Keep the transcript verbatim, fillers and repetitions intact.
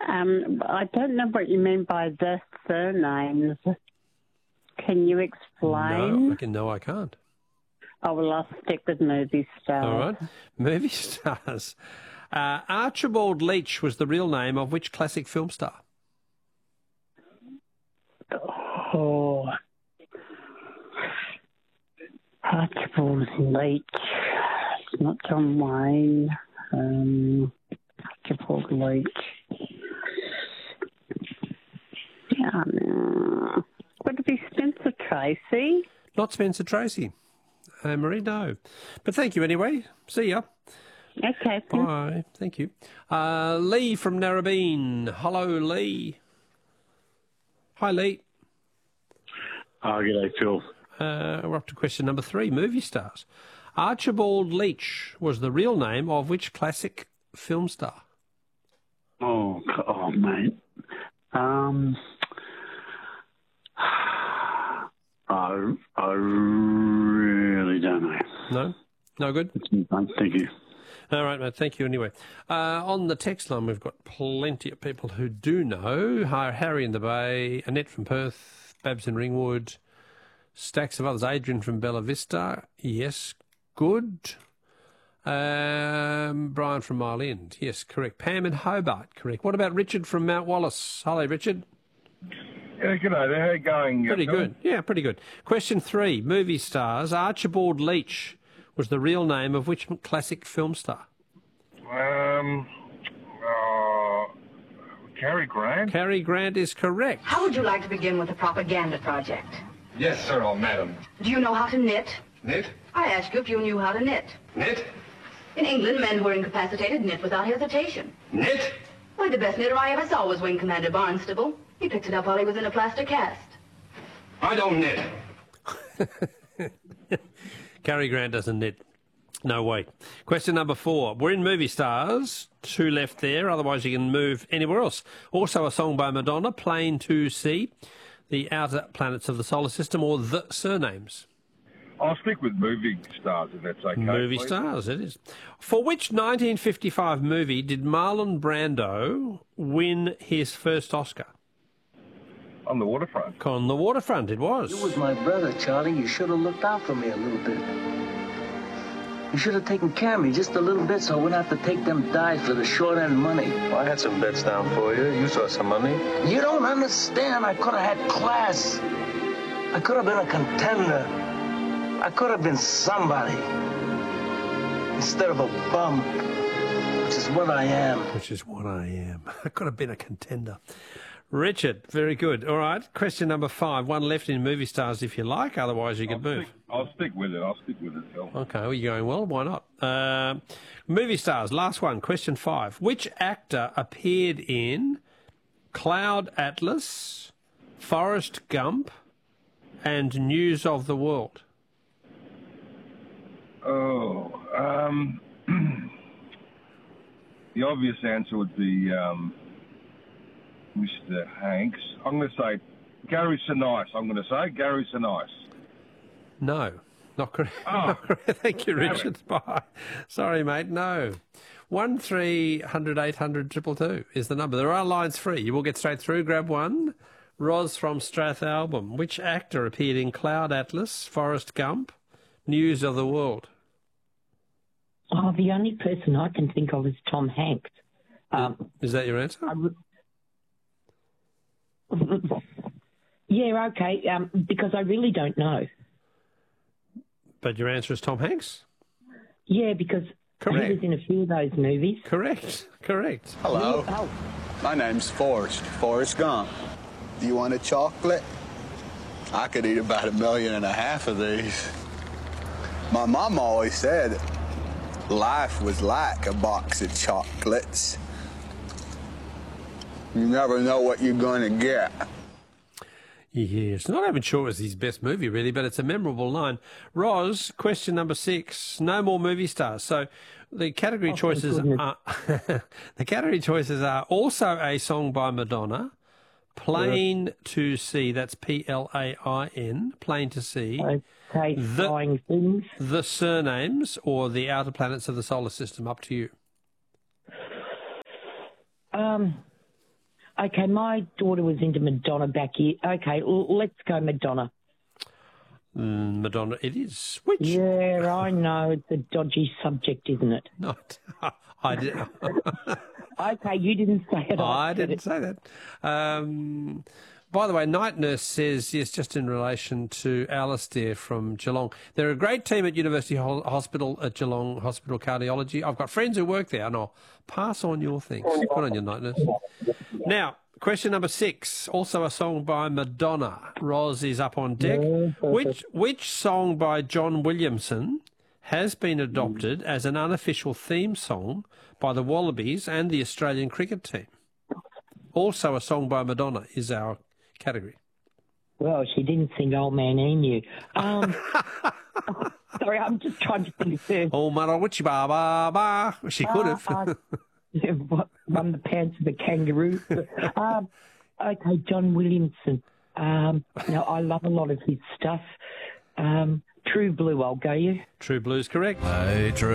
Um, I don't know what you mean by the surnames. Can you explain? No, I can, no, I can't. Oh, well, I'll stick with movie stars. All right. Movie stars. Uh, Archibald Leach was the real name of which classic film star? Oh, Archibald Leach. It's not John Wayne. Um, Archibald Leach. Um, would it be Spencer Tracy? Not Spencer Tracy. Uh, Marie, no. But thank you anyway. See ya. Okay. Bye. Thank you. Uh, Lee from Narrabeen. Hello, Lee. Hi, Lee. Oh, g'day, Phil. Uh, we're up to question number three, movie stars. Archibald Leach was the real name of which classic film star? Oh, oh, mate. Um, I, I really don't know. No? No good? Thank you. All right, mate. Thank you anyway. Uh, on the text line, we've got plenty of people who do know. Hi, Harry in the Bay, Annette from Perth, Babs in Ringwood, stacks of others. Adrian from Bella Vista. Yes, good. Um, Brian from Mile End. Yes, correct. Pam in Hobart. Correct. What about Richard from Mount Wallace? Hello, Richard. Yeah, good day there. How you going? Pretty good. Yeah, pretty good. Question three. Movie stars. Archibald Leach was the real name of which classic film star? Um, uh, Cary Grant? Cary Grant is correct. How would you like to begin with a propaganda project? Yes, sir, oh, madam. Do you know how to knit? Knit? I asked you if you knew how to knit. Knit? In England, men who are incapacitated knit without hesitation. Knit? Why, the best knitter I ever saw was Wing Commander Barnstable. He picked it up while he was in a plaster cast. I don't knit. Cary Grant doesn't knit. No way. Question number four. We're in movie stars. Two left there. Otherwise, you can move anywhere else. Also, a song by Madonna, Plain to See, The Outer Planets of the Solar System, or The Surnames. I'll stick with movie stars if that's okay. Movie please. stars, it is. For which nineteen fifty-five movie did Marlon Brando win his first Oscar? On the waterfront. On the Waterfront, it was. You was my brother, Charlie. You should have looked out for me a little bit. You should have taken care of me just a little bit so I wouldn't have to take them dives for the short end money. Well, I had some bets down for you. You saw some money. You don't understand. I could have had class. I could have been a contender. I could have been somebody instead of a bum, which is what I am. Which is what I am. I could have been a contender. Richard, very good. All right, question number five. One left in movie stars if you like, otherwise you I'll could move. Stick, I'll stick with it. I'll stick with it, Phil. Okay, well, you're going well. Why not? Uh, movie stars, last one, question five. Which actor appeared in Cloud Atlas, Forrest Gump, and News of the World? Oh, um, the obvious answer would be um, Mister Hanks. I'm going to say Gary Sinise. I'm going to say Gary Sinise. No, not correct. Oh. Not correct. Thank you, Richard. Bye. Sorry, mate. No. One three hundred eight hundred triple two is the number. There are lines free. You will get straight through. Grab one. Roz from Strathalbyn. Which actor appeared in Cloud Atlas, Forrest Gump, News of the World? Oh, the only person I can think of is Tom Hanks. Um, is that your answer? Yeah, okay, um, because I really don't know. But your answer is Tom Hanks? Yeah, because Correct. he was in a few of those movies. Correct, correct. Hello. Oh. My name's Forrest, Forrest Gump. Do you want a chocolate? I could eat about a million and a half of these. My mom always said life was like a box of chocolates. You never know what you're going to get. Yes, not even sure it was his best movie, really, but it's a memorable line. Roz, question number six, no more movie stars. So the category Oh, choices are the category choices are also a song by Madonna, Plain to See, that's P L A I N, Plain to See. Okay, the, flying things. The Surnames, or The Outer Planets of the Solar System, up to you. Um, Okay, my daughter was into Madonna back here. Okay, l- let's go Madonna. Mm, Madonna, it is. Which? Yeah, I know. It's a dodgy subject, isn't it? Not. I did. Okay, you didn't say it. I, I didn't it. say that. Um, by the way, Night Nurse says, yes, just in relation to Alistair from Geelong. They're a great team at University Ho- Hospital at Geelong Hospital Cardiology. I've got friends who work there, and I'll pass on your thanks. Good on you, Night Nurse. Now, question number six, also a song by Madonna. Roz is up on deck. Which, which song by John Williamson has been adopted as an unofficial theme song by the Wallabies and the Australian cricket team? Also a song by Madonna is our category. Well, she didn't sing Old Man Emu. Um, sorry, I'm just trying to think of her. Oh, Marawichi ba ba ba. She could have. Uh, uh, Won the pants of the kangaroo. um, okay, John Williamson. Um, now, I love a lot of his stuff. Um, True Blue, I'll go you. True Blue's correct. Hey, True.